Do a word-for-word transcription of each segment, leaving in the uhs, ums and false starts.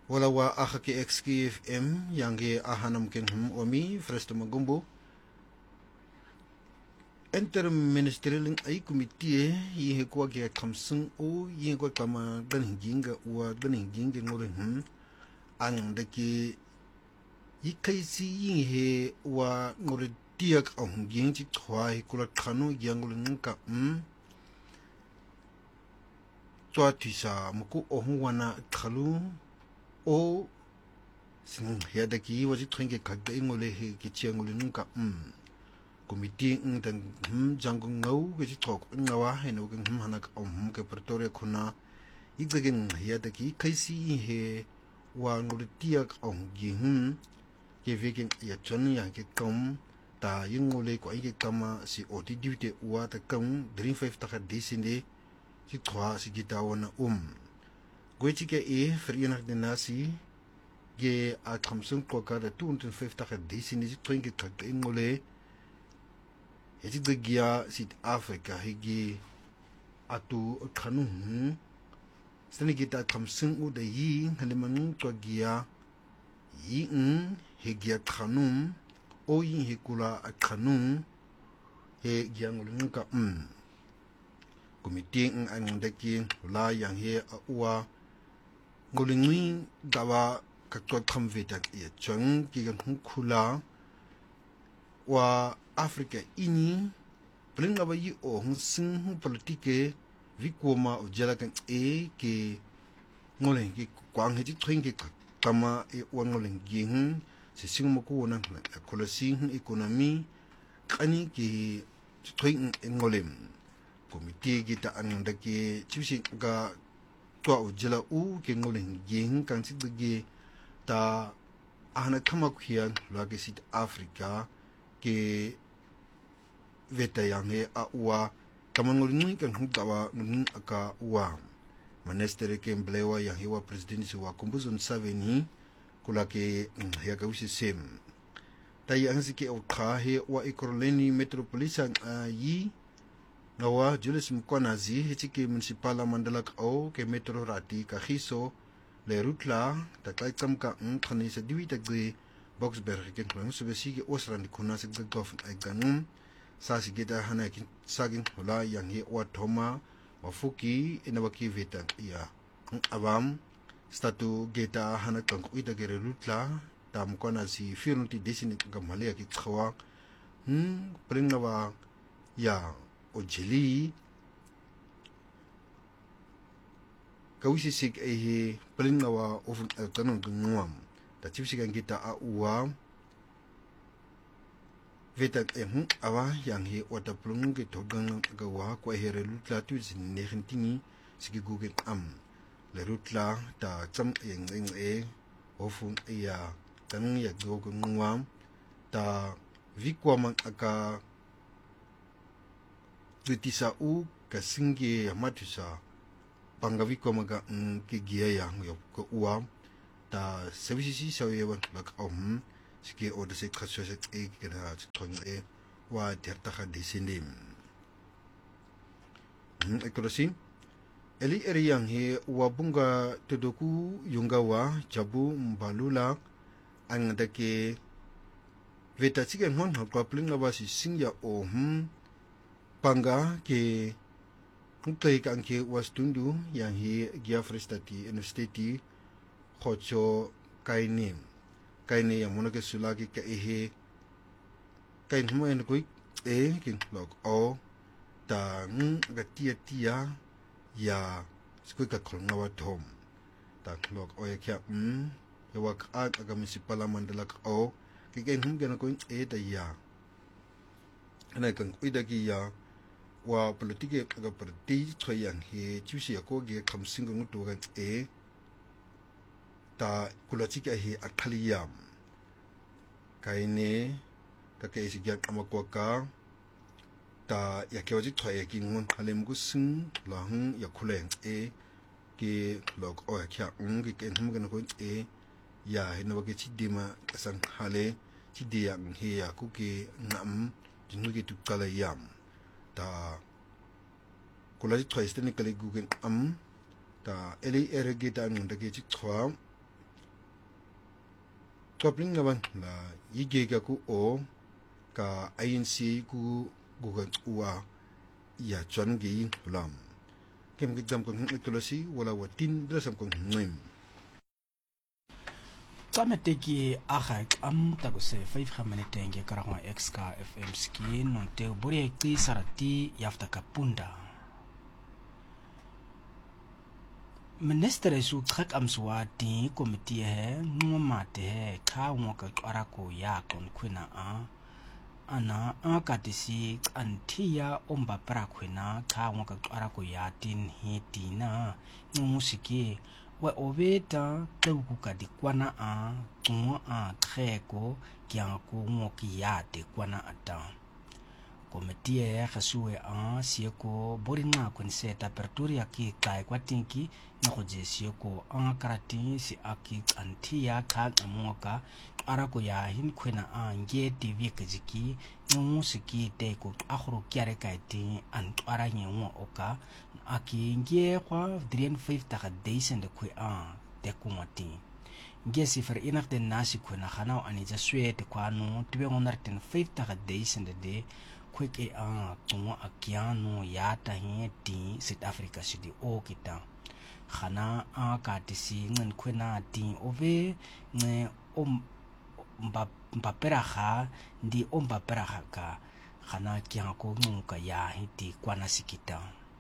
wala wa aha ke X K F M yange ahanam ken hum omi fresto magumbo interministerial ay committee yi he ko ge kamsung o yi ko kama dan hinginga wa dan hinginga ngore hum an de ke yi kai si yi he wa ngore tiak ang ging chi thwa he kula khanu yangul ngka um twa tisa muku ohu wana khalu o sing ya da ki wa ji thenge khak de ngole he ki chiangul ngka um committee ng dan hum jangung ngau ge ji thok ngawa he no ge hum hanak om ke pretoria khuna igegen ya da ki kai si he wa ngore tiak ang ging ke vegen ya chon ya ke kom ta yingole ko ige kama si oti duty wa ta kam dream five ta disinde si thwa si gitawana um gochi ke e Verenigde Nasie ge a kamsung ko ka da two hundred fifty ta disinde si trinke ka ngole e si de gia South Africa higi atu khanu stani gita kamsung u de yi haleman ko gia yi un higi khanu o yin he kula a khanu he gyangul nka um committee ng ang deki la yang he a wa ngolingwi dawa ka to khamveta ye chang ki gan khula wa Africa ini blinga ba yi o hsing politike vikoma o jala kan e ke ngolen ki kwang he ji thwing ki kama e wa ngolen gi hm si sing mo ko na ko sing economy kani ki thwing ngolem committee kita an da ke chishi ga to o jala u ke ngolen gi kan si de ta ana kama khian la ke South Africa ke veta yang he a wa kamangol ni kan hu tawa nun aka wa minister ke mblewa yang he wa president wa kumbuzon saveni kula ke ya ka wisi sem tai ang sike o kha he wa Ekurhuleni metropolitan yi ngawa Julius Mkonazi hechike municipal mandala o ke metro rati ka khiso le rutla ta kai kamka ng khani se diwi ta gre Boxberg ke klang subesi ke osran khuna se gof ai ganum sa si geta hana ki sagin hola yang he wa thoma wa fuki inawaki veta ya avam statu geta hana kan ko ida gere rutla tam kona si firnti desini gamale ki khwa hm pringawa ya ojili kawisi sik e he pringawa of tanon ngwam ta chipsi kan geta a uwa veta em awa yang he wata plung ke togang ga wa ko here lutla tu sin ne khintini sigi google am le rutla ta cham eng eng e ofun ya tan ya go go ngwam ta vikwa man aka tutisa u ka singe matisa pangavi ko maga ke gia ya yo ko uwa ta servisi sawe wan bak om siki o de se khaso se e kena thong e wa derta kha disindim hm ekolosi eli eriyang he wa bunga tuduku yungawa jabu mbalula ang dake veta chigen hon ha kopling na basi singya o hm panga ke kuntai kan ke wastundu yang he gia frestati university khocho kainim kaine yang mona ke sulagi ke ehe kain mo en koi e kin log o ta ng ga tia tia ya skui ka khol ngawa thom ta log o ya kya um ya wa ka aga municipal mandala o ke ken hum gena koi e ta ya ana kan koi da ki ya wa politike ga parti thoyang he chusi ko ge khamsing ng to ga e ta kulachika hi athaliyam kaine ka ke isi gyak amakwaka ta yakyoji thoye ki ngun halem gu sing lang ya khuleng e ki lok o yakya ung ki ken hum gan ko e ya hina wage chidima kasang hale chidiya he ya ku ki ngam jinu ki tukala yam ta kulaji thoye steni kale gu gen am ta eli ergita ngun da ke chi thwa Kopling naman na yigiga ku o ka I N C ku gugan uwa ya chuan gi lam kem gidam ko ngitulasi wala watin drasam ko ngim Tsameteki ahak am tagose five minute karangwa X K F M ski non te buri ki sarati yafta kapunda. Minister su trek am swati komiti he ngomate he ka wonka arako ya kon kwina a ana akatisi antia omba pra kwina ka wonka arako ya tin hitina ngusiki wa oveta taukuka di kwana a tungwa a treko kianko ngoki yate kwana ata komitie ya khasue a sieko boringa konseta apertura ki kai kwatinki ngoje sieko a karati si aki antia ka amoka arako ya hin kwena a nge tv kajiki ngusiki te ko akhro kyare kaiti antwara nyewo oka aki nge kwa three and five ta days de kwe a te kumati nge sifer inak den nasi kwena khana ani ja swete kwano tibe ngonar ten five ta days de de quick e a tungwa akiano yata he ti South Africa city o kita khana a katisi ngen kwena ti ove nge om mba mbapera kha ndi ombapera ka khana kianko nguka ya hiti kwana sikita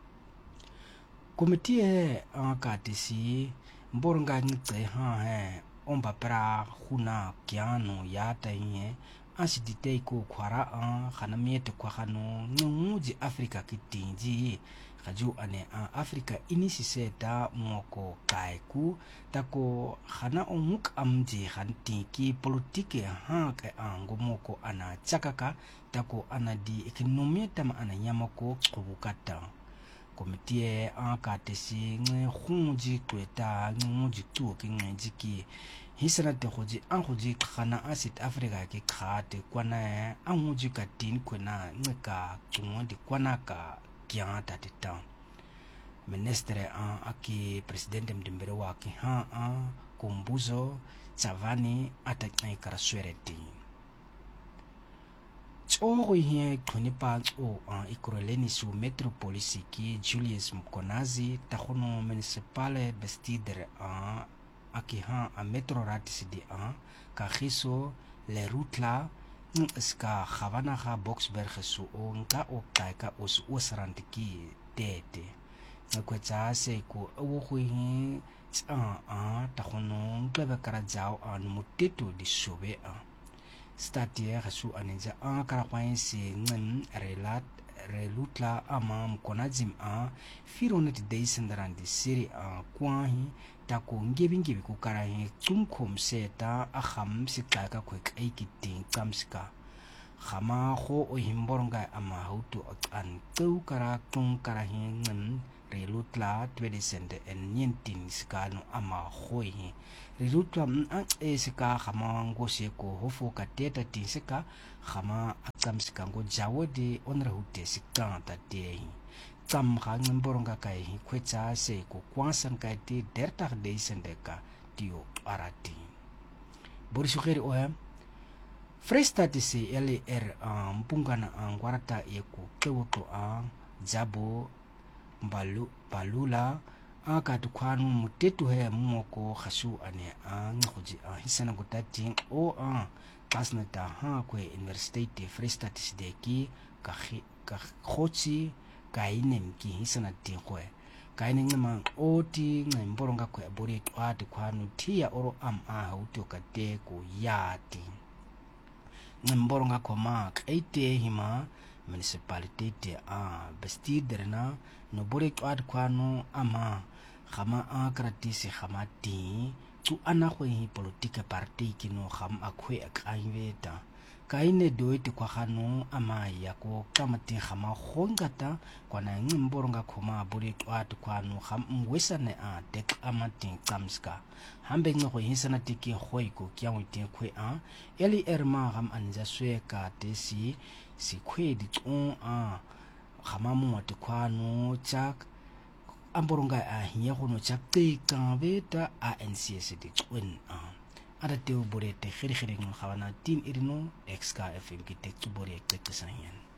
komitie a katisi mboronga ngitse ha he ombapera khuna kiano yata he asidite ko kwara a khana miete kwa khano nguji Africa kitinji khaju ane a Africa inisi seta moko kaiku tako khana omuk amji khanti ki politike ha ka ango moko ana chakaka tako ana di ekonomi tama ana nyamako kubukata komitie a katesi nge khunji kweta nguji tu ki ngejiki hisana te khoji an khoji khana a South Africa ke khate kwana anguji ka tin kwena ngeka tungwa di kwana ka kya tatita ministre a aki president mdimbere wake ha a kumbuzo Tsavani ataknai karaswereti Chogo hie kunipa o a ikroleni su metropolisi ki Julius Mkonazi takhono municipale bestider a aki ha a metro ratisi di a ka khiso le rutla ska khavana kha Boksburg su o nka o ka os osrantiki tete kwetsa se ko o khuhi tsa a takhono klebe karajao a mutito di sobe a statia su anenza a karakwaense ngem relat relutla ama Mkonazim a fironet deisendarandi siri a kwahi tako ngebi ngebi ku karahi tsumkhom seta a kham sikaka kwek aikiting tsamska khama kho o himboronga ama hautu an tsu kara tung karahi ngem relutla twenty nineteen skano ama khoi relutla an esika khama ngose ko hofo ka teta tinsika khama tsamska ngo jawodi onra hute sikanta te tsam ga ngimboronga kai kwetsa se ko kwasan kai ti derta de sendeka tio arati borisugeri oya Freestati se L R mpungana angwarata yeku kewuto a jabo balu balula akatu kwanu mutetu he moko khasu ane a ngoji a hisana gutati o a kasnata ha kwe university Freestati de ki ka ka khochi kainem ki hisana ti kwe kaine ngama oti ngimboronga kwe bori twati kwanu tia oro am a hauto kate ko yati ngimboronga koma kaite hima municipality te a bestiderna no bori twati kwanu ama khama a kratisi khama ti tu ana kwe hi politika party kino kham akhwe akaiveta kaine doiti kwa khano ama yako kamati khama khongata kwana ngimboronga khoma buri twat kwano kham ngwesane a tek amati tsamska hambe ngo hisana tiki khoiko kyawite khwe a eli erma kham anja sweka tesi si khwedi tson a khama mo kwano chak amboronga a hiya khono chak te ka beta a N C S di twin a ada teo bore te khiri khiri ngakhawana tin irino X K F M ki te tubore te tsanyan